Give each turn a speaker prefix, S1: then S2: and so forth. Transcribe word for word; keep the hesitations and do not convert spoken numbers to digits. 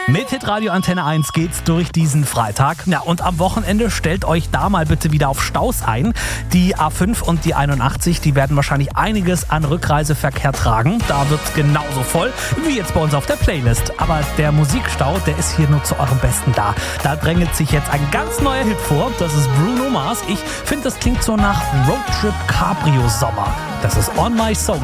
S1: Mit Hitradio Antenne eins geht's durch diesen Freitag. Ja, und am Wochenende stellt euch da mal bitte wieder auf Staus ein. Die A fünf und die einundachtzig, die werden wahrscheinlich einiges an Rückreiseverkehr tragen. Da wird's genauso voll wie jetzt bei uns auf der Playlist. Aber der Musikstau, der ist hier nur zu eurem Besten da. Da drängelt sich jetzt ein ganz neuer Hit vor. Das ist Bruno Mars. Ich finde, das klingt so nach Roadtrip Cabrio Sommer. Das ist On My Soul.